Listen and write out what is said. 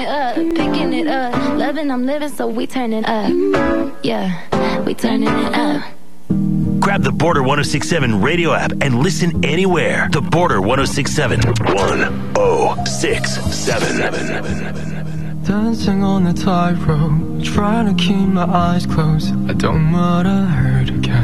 Picking it up, loving, I'm living, so we turning up. Yeah, we turning it up. Grab the Border 1067 radio app and listen anywhere. The Border 1067. 1067. Dancing on the tightrope, trying to keep my eyes closed. I don't want to hurt again.